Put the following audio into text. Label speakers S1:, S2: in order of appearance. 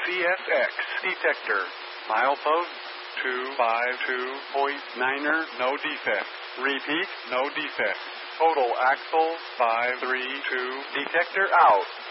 S1: CSX detector. Milepost 252.9er, no defects. Repeat, no defects. Total axle 532. Detector out.